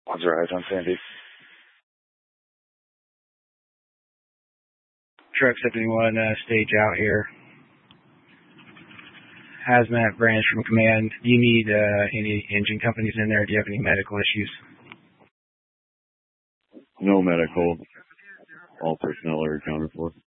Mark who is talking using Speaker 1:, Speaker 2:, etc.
Speaker 1: Authorize on Sandy.
Speaker 2: Truck 71, stage out here. Hazmat branch from command. Do you need any engine companies in there? Do you have any medical issues?
Speaker 1: No medical. All personnel are accounted for.